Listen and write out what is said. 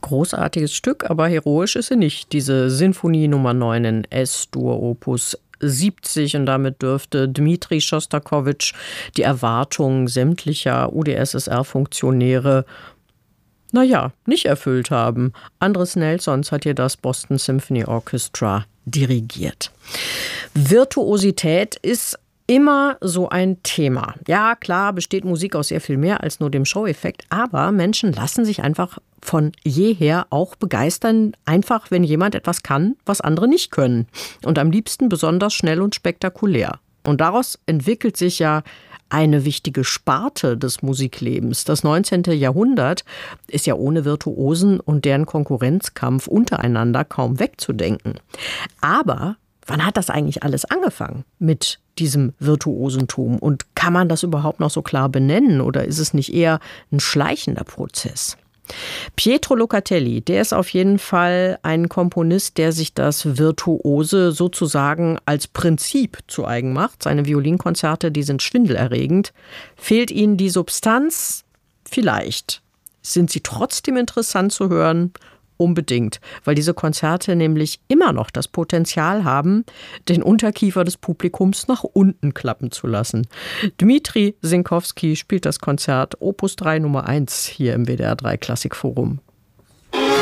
Großartiges Stück, aber heroisch ist sie nicht. Diese Sinfonie Nummer 9 in S-Dur Opus 70 und damit dürfte Dmitri Schostakowitsch die Erwartungen sämtlicher UdSSR-Funktionäre nicht erfüllt haben. Andres Nelsons hat hier das Boston Symphony Orchestra dirigiert. Virtuosität ist immer so ein Thema. Ja, klar, besteht Musik aus sehr viel mehr als nur dem Show-Effekt, aber Menschen lassen sich einfach von jeher auch begeistern, einfach wenn jemand etwas kann, was andere nicht können. Und am liebsten besonders schnell und spektakulär. Und daraus entwickelt sich ja eine wichtige Sparte des Musiklebens. Das 19. Jahrhundert ist ja ohne Virtuosen und deren Konkurrenzkampf untereinander kaum wegzudenken. Aber wann hat das eigentlich alles angefangen mit diesem Virtuosentum? Und kann man das überhaupt noch so klar benennen oder ist es nicht eher ein schleichender Prozess? Pietro Locatelli, der ist auf jeden Fall ein Komponist, der sich das Virtuose sozusagen als Prinzip zu eigen macht. Seine Violinkonzerte, die sind schwindelerregend. Fehlt Ihnen die Substanz? Vielleicht. Sind sie trotzdem interessant zu hören? Unbedingt, weil diese Konzerte nämlich immer noch das Potenzial haben, den Unterkiefer des Publikums nach unten klappen zu lassen. Dmitri Sinkowski spielt das Konzert Opus 3 Nummer 1 hier im WDR 3 Klassikforum.